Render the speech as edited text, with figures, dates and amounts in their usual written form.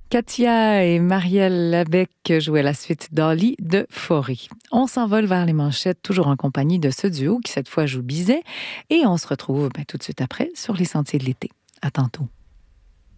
Katia et Marielle Labec jouaient la suite d'Ali de Faury. On s'envole vers les manchettes, toujours en compagnie de ce duo qui cette fois joue Bizet. Et on se retrouve tout de suite après sur les sentiers de l'été. À tantôt.